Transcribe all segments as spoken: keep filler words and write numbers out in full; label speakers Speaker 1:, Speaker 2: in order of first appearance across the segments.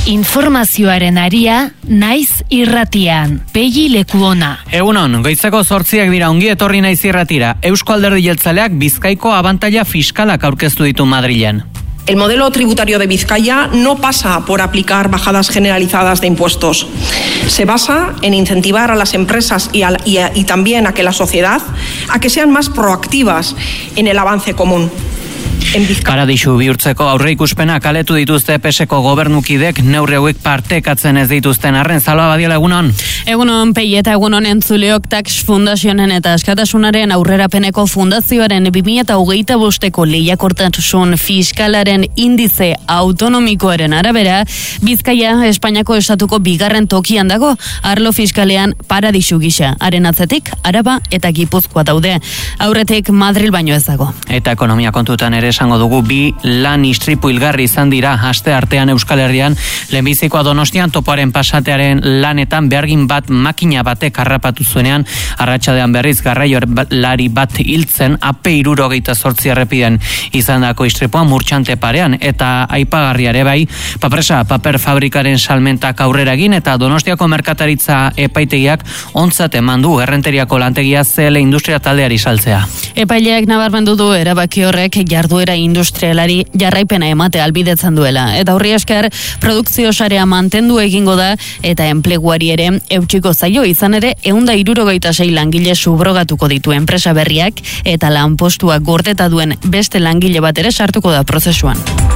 Speaker 1: Informazioaren aria, naiz irratian. Pegi Lekuona.
Speaker 2: Egunon, goizeko zortziak dira, ongi etorri naiz irratira. Eusko Alderdi Jeltzaleak Bizkaiko abantaila fiskalak aurkeztu ditu Madrilen.
Speaker 3: El modelo tributario de Vizcaya no pasa por aplicar bajadas generalizadas de impuestos. Se basa en incentivar a las empresas y, a, y, a, y también a que la sociedad a que sean más proactivas en el avance común.
Speaker 2: Paradisu bihurtzeko aurreikuspena kaletu dituzte P S ko gobernukidek neurri hauek partekatzen ez dituzten arren. Zalba Badiala, egunon.
Speaker 4: Egunon, Pei eta egunon entzuleok Tax Fundazionen eta Askatasunaren Aurrerapeneko Fundazioaren bi mila hogeita bosteko lehiakortasun fiskalaren indize autonomikoaren arabera, Bizkaia Espainiako estatuko bigarren tokian dago, arlo fiskalean paradisu gisa. Haren atzetik, Araba eta Gipuzkoa daude. Aurretik Madril baino ez dago.
Speaker 2: Eta ekonomia kontutan ere esango dugu, bi lan istripu hilgarri izan dira aste artean Euskal Herrian. Lehenbizikoa Donostian topoaren pasatearen lanetan behargin bat makina batek harrapatu zuenean, arratsaldean berriz garraiolari bat hiltzen A P hirurogeita zortzi errepidean izandako istripua Murtxante parean. Eta aipagarria ere bai, Papresa paper fabrikaren salmentak aurrera egin eta Donostiako merkataritza epaitegiak ontzat eman du Errenteriako lantegia C L Industria taldeari saltzea.
Speaker 4: Epaileak nabarmendu du erabaki horrek jarduera industrialari jarraipena emate albidetzen duela. Eta horri esker, produkzio sarea mantendu egingo da eta enpleguari ere eutxiko zaio, izan ere ehun eta hirurogeita sei langile subrogatuko ditu enpresa berriak eta lanpostuak gordeta duen beste langile bat ere sartuko da prozesuan.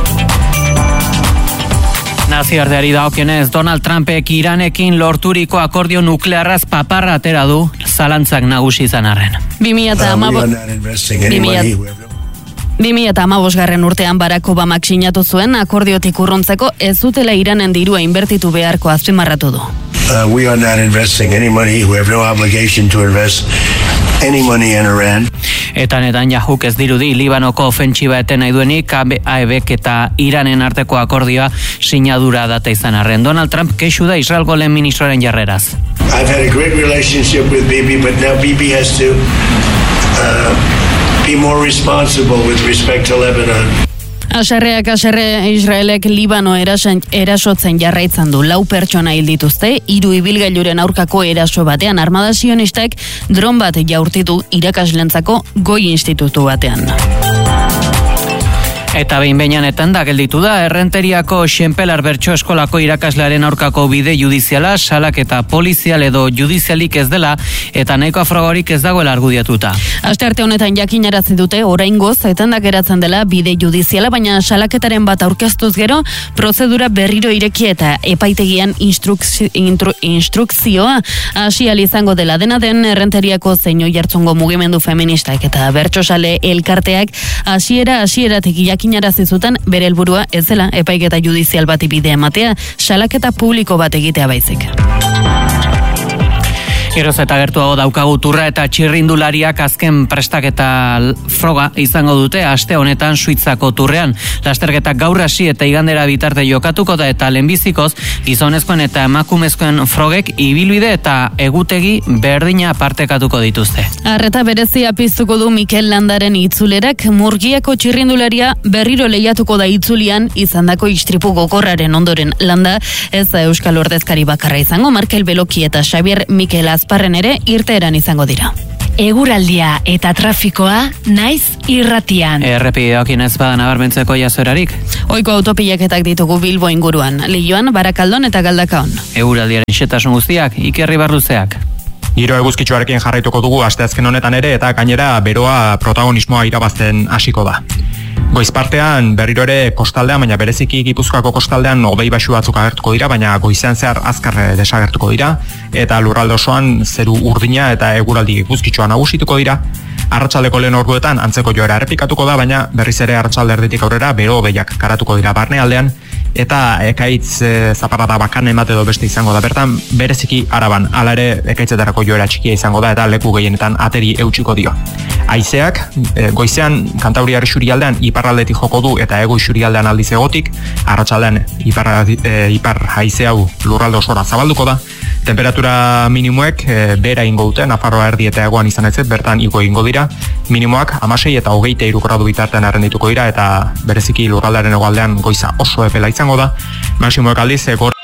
Speaker 2: Nazioarteari dagokionez, Donald Trumpek Iranekin lorturiko akordio nuklearraz paparra atera du, zalantzak nagusi izan arren.
Speaker 4: bi mila hamabosgarren urtean Barack Obamak sinatu zuen akordiotik urruntzeko ez zutela Iranen dirua inbertitu beharko azpimarratu du.
Speaker 5: Uh, we are not investing any money. We have no obligation to invest any money in Iran.
Speaker 2: Eta Netanyahuk ez dirudi Libanoko ofentsiba eten nahi duenik, A E Bk eta Iranen arteko akordioa sinadura data izan arren. Donald Trump kexu da Israelgo lehen ministroaren jarreraz.
Speaker 5: I've had a great relationship with Bibi, but now Bibi has to uh, be more responsible with respect to Lebanon.
Speaker 4: Aserreak aserre Israelek Libano erasen, erasotzen jarraitzen du. Lau pertsona hil dituzte, hiru ibilgailuren aurkako eraso batean. Armada sionistek dron bat jaurtitu irakaslentzako goi institutu batean.
Speaker 2: Eta behin behinetan da gelditu da, Errenteriako Xenpelar Bertso Eskolako irakaslearen aurkako bide judiziala, salak eta polizial edo judizialik ez dela, eta nahiko afrogorik ez dagoela argudiatuta.
Speaker 4: Astearte honetan jakinarazi dute, oraingoz, etendak geratzen dela bide judiziala, baina salaketaren bat aurkeztuz gero, prozedura berriro ireki eta epaitegian instrukzi, intru, instrukzioa hasi ahal izango dela. Dena den Errenteriako zein oihartzungo mugimendu feministak eta bertsosale elkarteak hasiera hasieratik jakin jakinarazi zuten bere helburua ez dela epaiketa judizial bati bidea ematea, salaketa publiko bat egitea baizik. Geroz eta gertuago daukagu turra eta txirrindulariak azken prestaketa froga izango dute aste honetan Suitzako turrean. Lasterketak gaur hasi eta igandera bitarte jokatuko da eta lehenbizikoz gizonezkoen eta emakumezkoen frogek ibilbide eta egutegi berdina partekatuko dituzte. Arreta berezia piztuko du Mikel Landaren itzulerak. Murgiako txirrindularia berriro lehiatuko da itzulian izandako istripu gogorraren ondoren. Landa ez da Euskal Ordezkari bakarra izango, Markel Beloki eta Xabier Mikel Azparren ere irteeran izango dira.
Speaker 1: Eguraldia eta trafikoa naiz irratian.
Speaker 2: Errepideokin ez badan abarmentzeko jazorarik.
Speaker 4: Oiko autopilaketak ditugu Bilbo inguruan, Leioan, Barakaldon eta Galdakaon.
Speaker 2: Eguraldiaren xetasun guztiak, Ikerri Barluzeak.
Speaker 6: Giro eguzkitsuarekin jarraituko dugu asteazken honetan ere eta gainera beroa protagonismoa irabazten hasiko da. Goizpartean berriro ere kostaldean, baina bereziki Gipuzkoako kostaldean hodei baxu batzuk agertuko dira, baina goizean zehar azkar desagertuko dira eta lurralde osoan zeru urdina eta eguraldi eguzkitsua nagusituko dira. Arratsaldeko lehen orduetan antzeko joera errepikatuko da, baina berriz ere arratsalde erditik aurrera bero hodeiak garatuko dira barnealdean eta ekaitz e, zaparrada bakan emate edo beste izango da. Bertan bereziki Araban, hala ere ekaitzetarako joera txikia izango da eta leku gehienetan ateri eutsiko dio. Haizeak e, goizean Kantauriar isurialdean iparraldetik joko du eta hego isurialdean aldiz egotik, arratsaldean ipar, e, ipar haize hau lurralde osora zabalduko da. Temperatura minimoek e, bera ingo dute, Nafarroa erdi eta hegoan izan ez, bertan igo ingo dira. Minimoak hamasei eta hogeita hiru gradu bitartean errendituko dira eta bereziki lurraldearen hegoaldean goiza oso epela izango da. Maximoek aldiz,